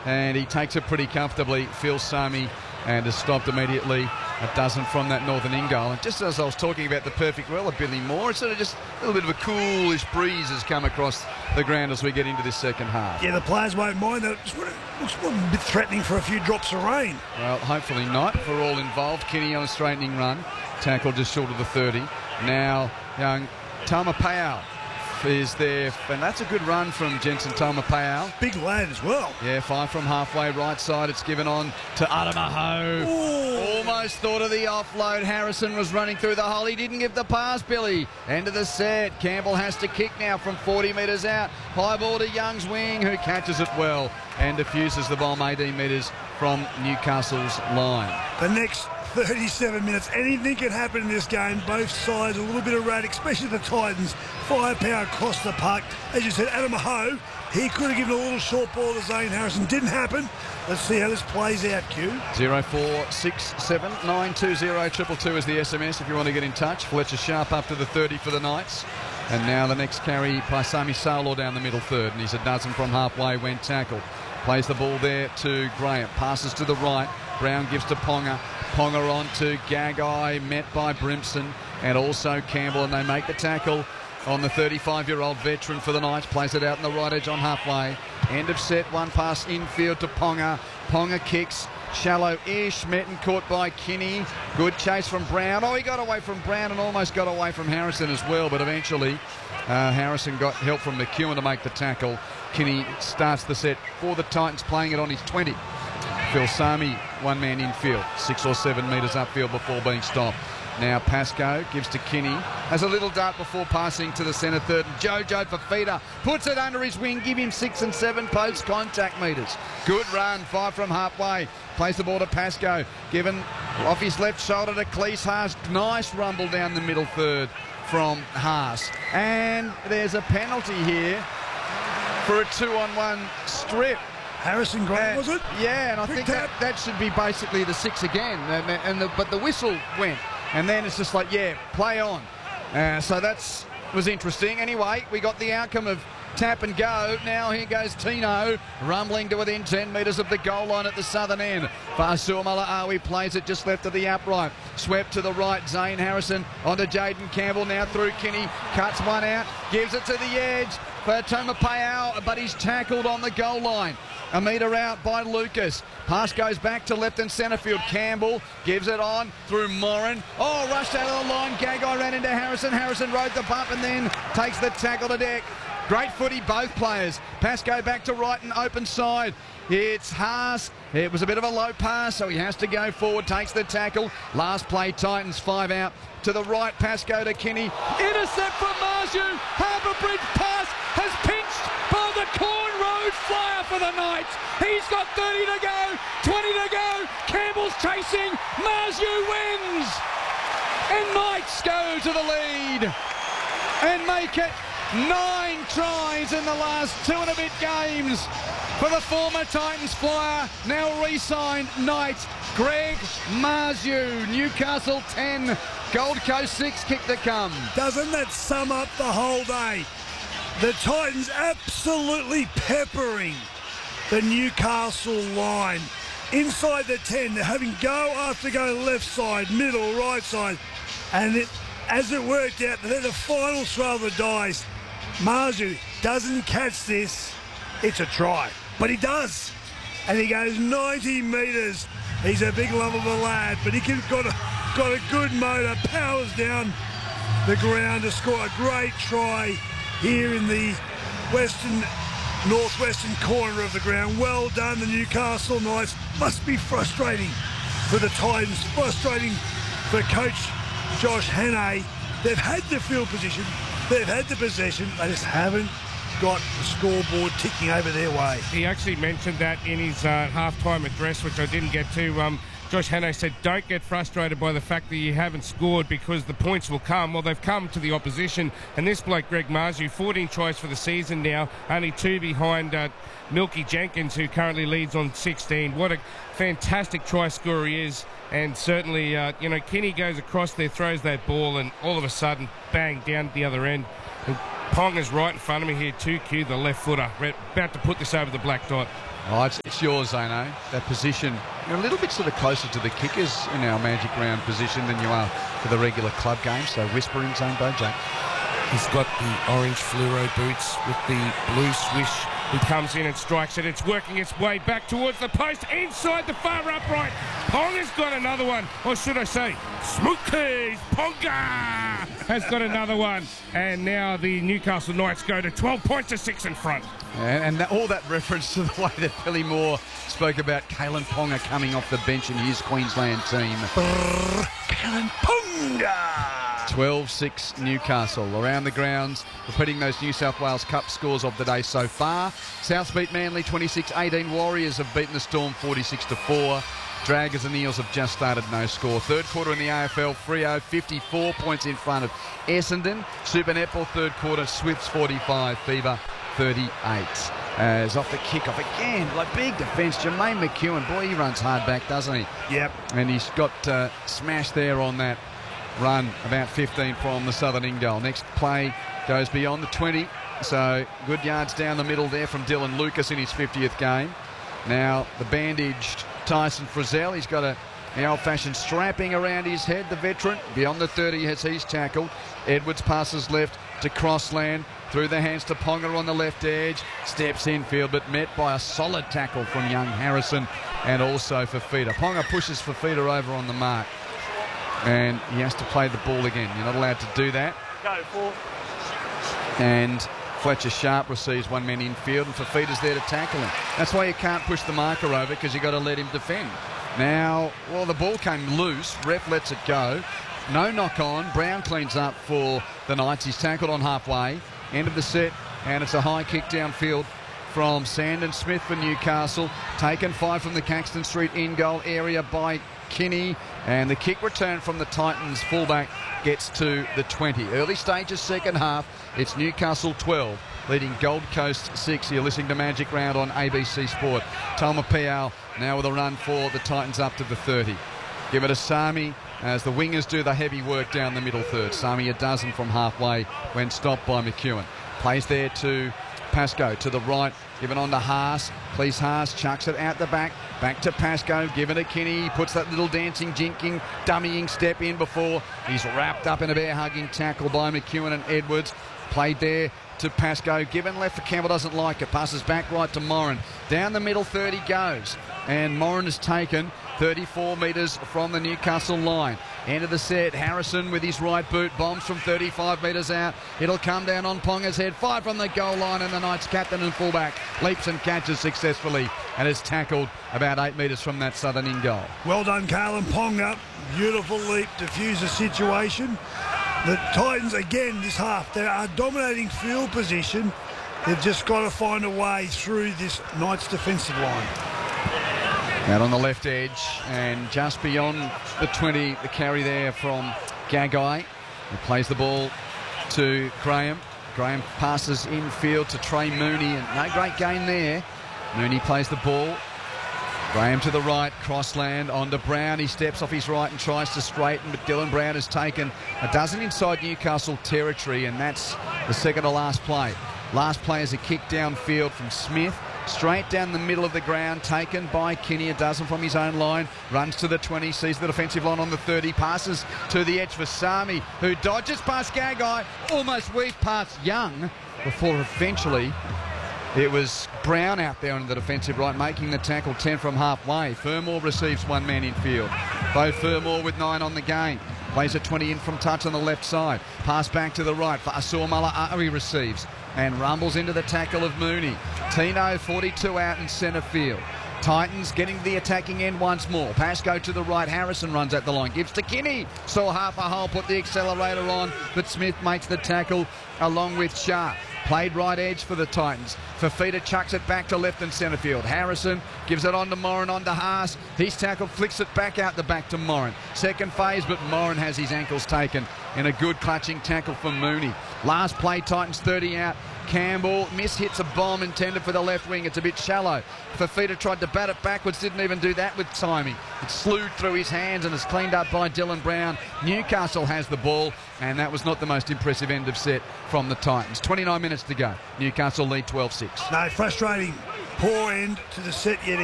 and he takes it pretty comfortably. Phil Sami and is stopped immediately. A dozen from that northern in goal. And just as I was talking about the perfect role of Billy Moore, it's sort of just a little bit of a coolish breeze has come across the ground as we get into this second half. Yeah, the players won't mind that. It looks a bit threatening for a few drops of rain. Well, hopefully not for all involved. Kinney on a straightening run. Tackle just short of the 30. Now, young Tamapau is there, and that's a good run from Jensen Tamapau. Big lad as well. Yeah, 5 from halfway right side. It's given on to Adamaho. Almost thought of the offload. Harrison was running through the hole. He didn't give the pass, Billy. End of the set. Campbell has to kick now from 40 metres out. High ball to Young's wing, who catches it well and diffuses the bomb 18 metres from Newcastle's line. The next 37 minutes, anything can happen in this game. Both sides a little bit erratic, especially the Titans. Firepower across the park. As you said, Adamaho, he could have given a little short ball to Zane Harrison. Didn't happen. Let's see how this plays out, Q. 0467 920 222 is the SMS if you want to get in touch. Fletcher Sharp up to the 30 for the Knights. And now the next carry by Sami Saulor down the middle third. And he's a dozen from halfway when tackled. Plays the ball there to Graham. Passes to the right. Brown gives to Ponga. Ponga on to Gagai, met by Brimson and also Campbell, and they make the tackle on the 35-year-old veteran for the Knights. Plays it out in the right edge on halfway. End of set, one pass infield to Ponga. Ponga kicks shallow-ish, met and caught by Kinney. Good chase from Brown. Oh, he got away from Brown and almost got away from Harrison as well, but eventually Harrison got help from McEwen to make the tackle. Kinney starts the set for the Titans, playing it on his 20. Phil Sami, one man infield, 6 or 7 metres upfield before being stopped. Now Pascoe gives to Kinney, has a little dart before passing to the centre third. And Jojo Fafita puts it under his wing, give him 6 and 7 post contact metres. Good run, 5 from halfway. Plays the ball to Pascoe, given off his left shoulder to Cleese Haas. Nice rumble down the middle third from Haas. And there's a penalty here for a 2-on-1 strip. Harrison Grant, was it? Yeah, and I think that should be basically the 6 again. But the whistle went. And then it's just like, yeah, play on. So that was interesting. Anyway, we got the outcome of tap and go. Now here goes Tino, rumbling to within 10 metres of the goal line at the southern end. Fasur Malaawi plays it just left of the upright. Swept to the right, Zane Harrison onto Jaden Campbell, now through Kinney. Cuts one out, gives it to the edge for Tomapau, but he's tackled on the goal line. A metre out by Lucas. Pass goes back to left and centre field. Campbell gives it on through Moran. Oh, rushed out of the line. Gagai ran into Harrison. Harrison rode the bump and then takes the tackle to deck. Great footy, both players. Pascoe back to right and open side. It's Haas. It was a bit of a low pass, so he has to go forward, takes the tackle. Last play, Titans 5 out. To the right, Pascoe to Kinney. Intercept from Marju. Harbour Bridge pass has pinched by the Corn Road Flyer for the Knights. He's got 30 to go, 20 to go. Campbell's chasing. Marju wins. And Knights go to the lead and make it 9 tries in the last 2 and a bit games for the former Titans Flyer, now re-signed Knights, Greg Marju. Newcastle 10, Gold Coast 6, kick to come. Doesn't that sum up the whole day? The Titans absolutely peppering the Newcastle line. Inside the 10, they're having go after go left side, middle, right side. And as it worked out, they're the final throw of the dice. Marju doesn't catch this, it's a try. But he does. And he goes 90 metres. He's a big lump of a lad, but he got a good motor, powers down the ground to score a great try here in the northwestern corner of the ground. Well done, the Newcastle Knights. Must be frustrating for the Titans, frustrating for coach Josh Hannay. They've had the field position, they've had the possession, they just haven't got the scoreboard ticking over their way. He actually mentioned that in his half-time address, which I didn't get to. Josh Hannay said, don't get frustrated by the fact that you haven't scored because the points will come. Well, they've come to the opposition. And this bloke, Greg Marju, 14 tries for the season now, only 2 behind Milky Jenkins, who currently leads on 16. What a fantastic try scorer he is. And certainly, Kinney goes across there, throws that ball, and all of a sudden, bang, down at the other end. And Pong is right in front of me here, 2Q, the left footer. We're about to put this over the black dot. Oh, it's yours, Zano. That position, you're a little bit sort of closer to the kickers in our Magic Round position than you are to the regular club game. So whispering, Zane Bojack. He's got the orange fluoro boots with the blue swish. He comes in and strikes it. It's working its way back towards the post, inside the far upright. Ponga's got another one. Or should I say, Smokies Ponga has got another one. And now the Newcastle Knights go to 12 points to 6 in front. And all that reference to the way that Billy Moore spoke about Kalen Ponga coming off the bench in his Queensland team. Kalen Ponga! 12-6 Newcastle. Around the grounds, repeating those New South Wales Cup scores of the day so far. Souths beat Manly 26-18. Warriors have beaten the Storm 46-4. Dragons and the Eels have just started no score. Third quarter in the AFL, Freo 54 points in front of Essendon. Super Netball third quarter, Swifts 45, Fever 38. As off the kick-off again, like big defence, Jermaine McEwen. Boy, he runs hard back, doesn't he? Yep. And he's got smashed there on that run, about 15 from the Southern End goal. Next play goes beyond the 20, so good yards down the middle there from Dylan Lucas in his 50th game. Now the bandaged Tyson Frizzell, he's got an old-fashioned strapping around his head, the veteran. Beyond the 30 as he's tackled. Edwards passes left to Crossland, through the hands to Ponga on the left edge, steps infield but met by a solid tackle from young Harrison and also Fafita. Ponga pushes Fafita over on the mark. And he has to play the ball again. You're not allowed to do that. Go for. And Fletcher Sharp receives one man infield, and Fafita's there to tackle him. That's why you can't push the marker over, because you've got to let him defend. Now, well, the ball came loose. Ref lets it go. No knock on. Brown cleans up for the Knights. He's tackled on halfway. End of the set, and it's a high kick downfield from Sandon Smith for Newcastle. Taken 5 from the Caxton Street in-goal area by Kinney, and the kick return from the Titans fullback gets to the 20. Early stages second half, it's Newcastle 12 leading Gold Coast 6. You're listening to Magic Round on ABC Sport. Talma Piao now with a run for the Titans up to the 30. Give it to Sami as the wingers do the heavy work down the middle third. Sami a dozen from halfway when stopped by McEwen. Plays there to Pascoe to the right, given on to Haas. Please Haas chucks it out the back to Pascoe, given to Kinney. He puts that little dancing, jinking, dummying step in before he's wrapped up in a bear-hugging tackle by McEwen and Edwards. Played there to Pascoe, given left for Campbell, doesn't like it. Passes back right to Moran. Down the middle 30 goes, and Moran is taken 34 metres from the Newcastle line. End of the set, Harrison with his right boot, bombs from 35 metres out. It'll come down on Ponga's head, 5 from the goal line, and the Knights captain and fullback leaps and catches successfully and is tackled about 8 metres from that southern in goal. Well done, Kalen Ponga. Beautiful leap, diffuse the situation. The Titans, again, this half, they are dominating field position. They've just got to find a way through this Knights defensive line. Out on the left edge, and just beyond the 20, the carry there from Gagai. He plays the ball to Graham. Graham passes infield to Trey Mooney, and no great gain there. Mooney plays the ball. Graham to the right, Crossland onto Brown. He steps off his right and tries to straighten, but Dylan Brown has taken a dozen inside Newcastle territory, and that's the second to last play. Last play is a kick downfield from Smith. Straight down the middle of the ground, taken by Kinney, a dozen from his own line, runs to the 20, sees the defensive line on the 30, passes to the edge for Sami, who dodges past Gagai, almost weaved past Young, before eventually it was Brown out there on the defensive right, making the tackle 10 from halfway. Fermor receives one man in field. Bo Fermor with 9 on the game. Plays a 20 in from touch on the left side. Pass back to the right for Asur Mala'ari receives and rumbles into the tackle of Mooney. Tino 42 out in centre field. Titans getting to the attacking end once more. Pascoe to the right. Harrison runs at the line. Gives to Kinney. Saw half a hole, put the accelerator on, but Smith makes the tackle along with Sharp. Played right edge for the Titans. Fafita chucks it back to left and centre field. Harrison gives it on to Moran, on to Haas. He's tackled, flicks it back out the back to Moran. Second phase, but Moran has his ankles taken in a good clutching tackle from Mooney. Last play, Titans 30 out. Campbell hits a bomb intended for the left wing. It's a bit shallow. Fafita tried to bat it backwards, didn't even do that with timing. It slewed through his hands and is cleaned up by Dylan Brown. Newcastle has the ball, and that was not the most impressive end of set from the Titans. 29 minutes to go. Newcastle lead 12-6. No, frustrating. Poor end to the set yet